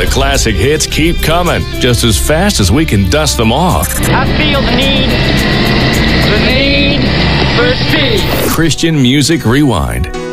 the classic hits keep coming, just as fast as we can dust them off. I feel the need for speed. Christian Music Rewind.